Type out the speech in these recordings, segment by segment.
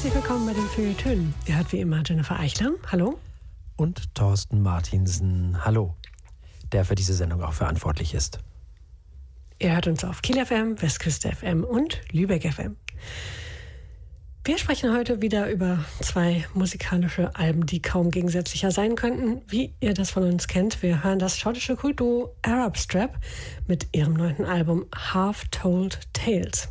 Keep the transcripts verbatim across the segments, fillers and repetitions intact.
Herzlich willkommen bei den Feuilletönen. Ihr hört wie immer Jennifer Eichler. Hallo. Und Thorsten Martinsen. Hallo. Der für diese Sendung auch verantwortlich ist. Ihr hört uns auf Kiel F M, Westküste F M und Lübeck F M. Wir sprechen heute wieder über zwei musikalische Alben, die kaum gegensätzlicher sein könnten, wie ihr das von uns kennt. Wir hören das schottische Kultduo Arab Strap mit ihrem neunten Album Half Told Tales.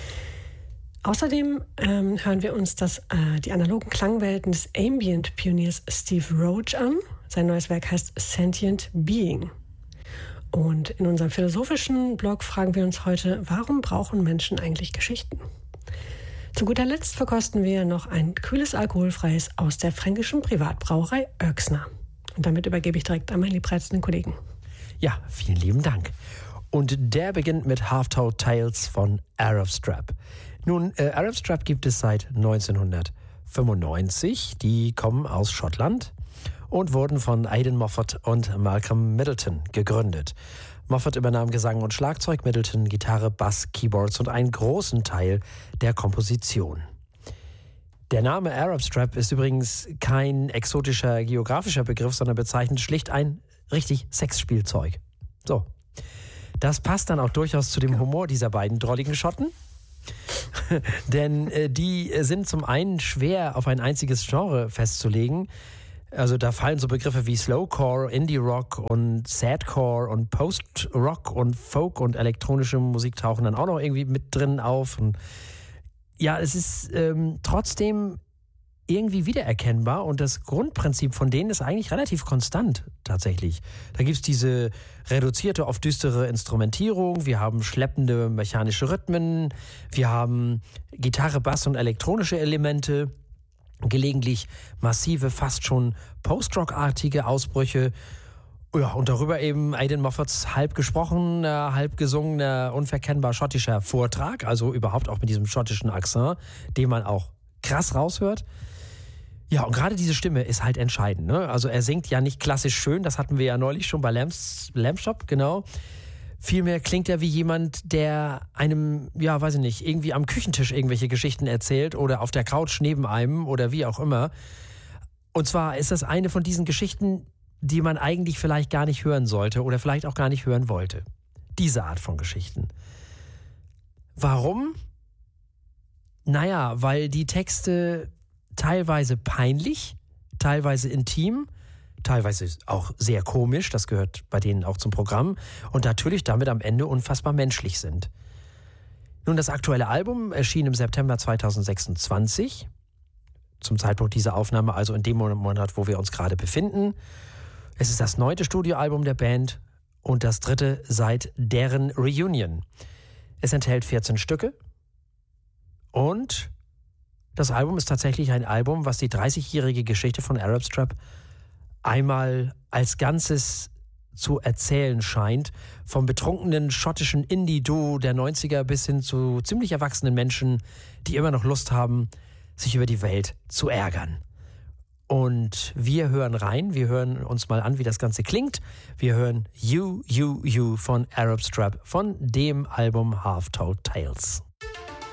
Außerdem ähm, hören wir uns das, äh, die analogen Klangwelten des Ambient-Pioniers Steve Roach an. Sein neues Werk heißt Sentient Being. Und in unserem philosophischen Blog fragen wir uns heute, warum brauchen Menschen eigentlich Geschichten? Zu guter Letzt verkosten wir noch ein kühles Alkoholfreies aus der fränkischen Privatbrauerei Oechsner. Und damit übergebe ich direkt an meinen liebreizenden Kollegen. Ja, vielen lieben Dank. Und der beginnt mit Half Told Tales von Arab Strap. Nun, äh, Arab Strap gibt es seit neunzehnhundertfünfundneunzig. Die kommen aus Schottland und wurden von Aidan Moffat und Malcolm Middleton gegründet. Moffat übernahm Gesang und Schlagzeug, Middleton Gitarre, Bass, Keyboards und einen großen Teil der Komposition. Der Name Arab Strap ist übrigens kein exotischer geografischer Begriff, sondern bezeichnet schlicht ein richtig Sexspielzeug. So. Das passt dann auch durchaus zu dem Humor dieser beiden drolligen Schotten. Denn äh, die sind zum einen schwer auf ein einziges Genre festzulegen. Also da fallen so Begriffe wie Slowcore, Indie-Rock und Sadcore und Post-Rock und Folk und elektronische Musik tauchen dann auch noch irgendwie mit drin auf. Und ja, es ist ähm, trotzdem irgendwie wiedererkennbar und das Grundprinzip von denen ist eigentlich relativ konstant tatsächlich. Da gibt es diese reduzierte, oft düstere Instrumentierung, wir haben schleppende mechanische Rhythmen, wir haben Gitarre, Bass und elektronische Elemente, gelegentlich massive, fast schon Post-Rock-artige Ausbrüche. Ja, und darüber eben Aidan Moffats halb gesprochener, halb gesungener, unverkennbar schottischer Vortrag, also überhaupt auch mit diesem schottischen Akzent, den man auch krass raushört. Ja, und gerade diese Stimme ist halt entscheidend, ne? Also er singt ja nicht klassisch schön, das hatten wir ja neulich schon bei Lambs, Lamb Shop, genau. Vielmehr klingt er wie jemand, der einem, ja, weiß ich nicht, irgendwie am Küchentisch irgendwelche Geschichten erzählt oder auf der Couch neben einem oder wie auch immer. Und zwar ist das eine von diesen Geschichten, die man eigentlich vielleicht gar nicht hören sollte oder vielleicht auch gar nicht hören wollte. Diese Art von Geschichten. Warum? Naja, weil die Texte teilweise peinlich, teilweise intim, teilweise auch sehr komisch, das gehört bei denen auch zum Programm und natürlich damit am Ende unfassbar menschlich sind. Nun, das aktuelle Album erschien im September zweitausendsechsundzwanzig, zum Zeitpunkt dieser Aufnahme, also in dem Monat, wo wir uns gerade befinden. Es ist das neunte Studioalbum der Band und das dritte seit deren Reunion. Es enthält vierzehn Stücke und das Album ist tatsächlich ein Album, was die dreißigjährige Geschichte von Arab Strap einmal als Ganzes zu erzählen scheint, vom betrunkenen schottischen Indie-Duo der neunziger bis hin zu ziemlich erwachsenen Menschen, die immer noch Lust haben, sich über die Welt zu ärgern. Und wir hören rein, wir hören uns mal an, wie das Ganze klingt. Wir hören You, You, You von Arab Strap von dem Album Half Told Tales.